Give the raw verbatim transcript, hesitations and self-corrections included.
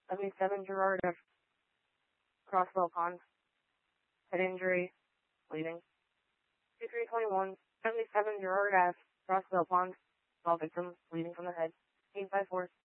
seventy-seven Gerard F. Crosswell Pond. Head injury. Bleeding. two three twenty-one. seventy-seven Gerard F. Crosswell Pond. All victims bleeding from the head. eight five four.